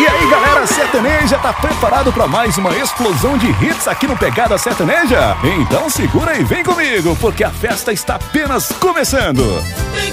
E aí, galera sertaneja, tá preparado para mais uma explosão de hits aqui no Pegada Sertaneja? Então segura e vem comigo, porque a festa está apenas começando.